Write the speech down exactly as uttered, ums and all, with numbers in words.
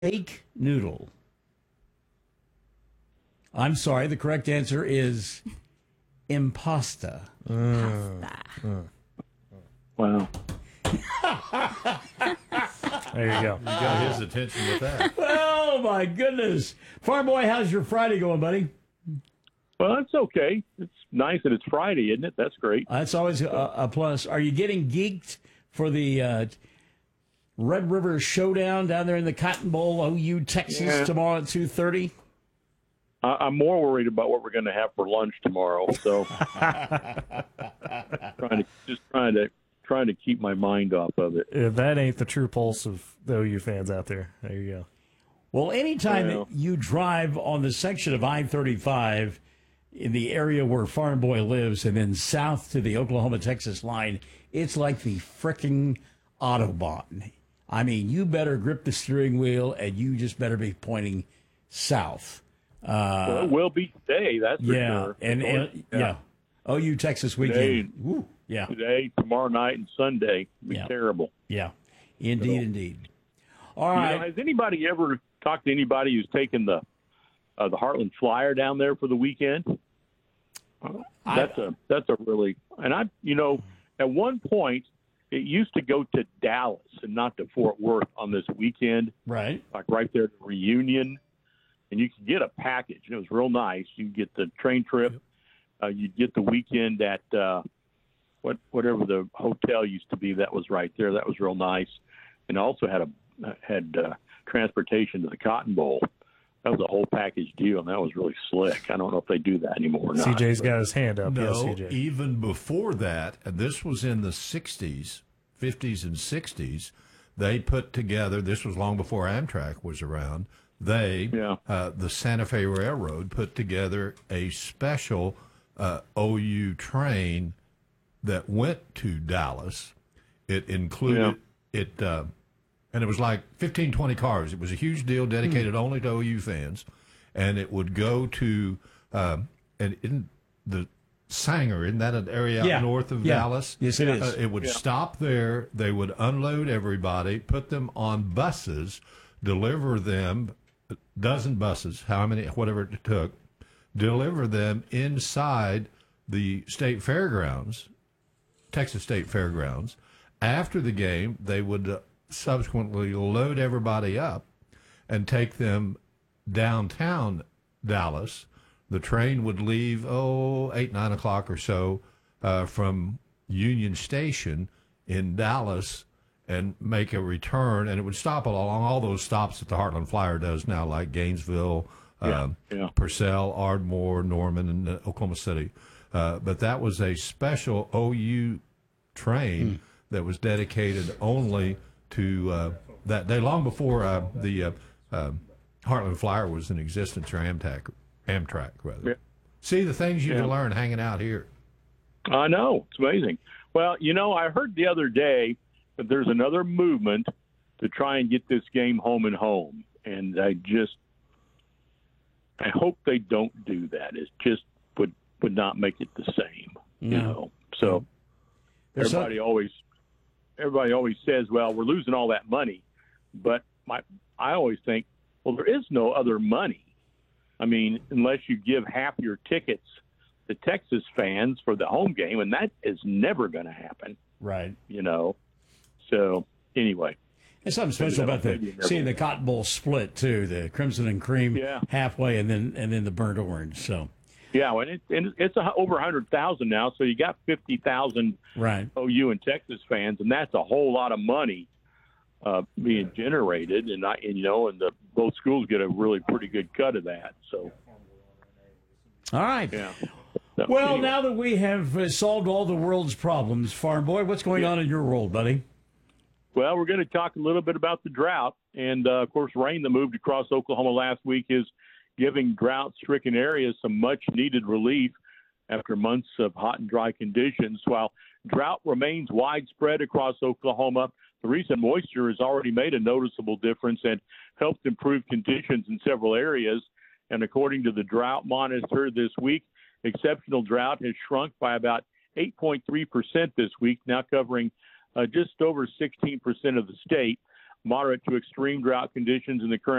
Fake noodle. I'm sorry, the correct answer is impasta. Pasta. Uh, wow. There you go. You got his attention with that. Oh, my goodness. Farm Boy, how's your Friday going, buddy? Well, it's okay. It's nice that it's Friday, isn't it? That's great. That's always a, a plus. Are you getting geeked for the uh, Red River Showdown down there in the Cotton Bowl, O U, Texas, Yeah. tomorrow at two thirty? I, I'm more worried about what we're going to have for lunch tomorrow. So, trying to just trying to trying to keep my mind off of it. If that ain't the true pulse of the O U fans out there. There you go. Well, anytime Well. you drive on the section of I thirty-five in the area where Farm Boy lives and then south to the Oklahoma-Texas line, it's like the frickin' Autobahn. I mean, you better grip the steering wheel and you just better be pointing south. Uh, Well, it will be today, that's for yeah, sure. and, and yeah. O U Texas weekend. Today. Woo, yeah, Today, tomorrow night, and Sunday will be Yeah. terrible. yeah, indeed, So- indeed. All You right. know, has anybody ever talked to anybody who's taken the uh, the Heartland Flyer down there for the weekend? I- That's a that's a really and I you know at one point it used to go to Dallas and not to Fort Worth on this weekend, Right. like right there at the Reunion, and you could get a package. And it was real nice. You get the train trip, uh, you'd get the weekend at uh, what whatever the hotel used to be that was right there. That was real nice, and also had a had uh, transportation to the Cotton Bowl. That was a whole package deal, and that was really slick. I don't know if they do that anymore or not. C J's but- got his hand up. Yes, No, C J. even before that, and this was in the sixties, fifties and sixties, they put together, this was long before Amtrak was around, they, Yeah. uh, the Santa Fe Railroad, put together a special uh, O U train that went to Dallas. It included, it, uh, and it was like fifteen, twenty cars. It was a huge deal dedicated only to O U fans. And it would go to, um, and in the Sanger, isn't that an area Yeah. out north of Yeah. Dallas? Yes, it is. Uh, it would Yeah. stop there. They would unload everybody, put them on buses, deliver them, a dozen buses, how many, whatever it took, deliver them inside the state fairgrounds, Texas State Fairgrounds. After the game, they would uh, subsequently load everybody up and take them downtown Dallas. The train would leave, oh, eight, nine o'clock or so uh, from Union Station in Dallas and make a return. And it would stop along all those stops that the Heartland Flyer does now, like Gainesville, Yeah, um, yeah. Purcell, Ardmore, Norman, and uh, Oklahoma City. Uh, but that was a special O U train that was dedicated only to uh, that day, long before uh, the uh, uh, Heartland Flyer was in existence, or Amtrak, Amtrak rather. Yeah. See the things you Yeah. can learn hanging out here. I know. It's amazing. Well, you know, I heard the other day that there's another movement to try and get this game home and home. And I just, I hope they don't do that. It just would, would not make it the same, you No. know. So There's some- everybody always, everybody always says, well, we're losing all that money. But my, I always think, well, there is no other money. I mean, unless you give half your tickets to Texas fans for the home game, and that is never going to happen, Right. you know. So, anyway. There's something special about the Maybe never. seeing the Cotton Bowl split too, the crimson and cream Yeah. halfway, and then and then the burnt orange. So Yeah, and, it, and it's a, over one hundred thousand now, so you got fifty thousand right, O U and Texas fans, and that's a whole lot of money uh, being generated, and I, and you know, and the both schools get a really pretty good cut of that. So, all right. yeah. So, Well, anyway. now that we have uh, solved all the world's problems, Farm Boy, what's going on in your world, buddy? Well, we're going to talk a little bit about the drought. And, uh, of course, rain that moved across Oklahoma last week is giving drought-stricken areas some much-needed relief after months of hot and dry conditions. While drought remains widespread across Oklahoma, the recent moisture has already made a noticeable difference and helped improve conditions in several areas. And according to the Drought Monitor this week, exceptional drought has shrunk by about eight point three percent this week, now covering uh, just over sixteen percent of the state. moderate to extreme drought conditions in the current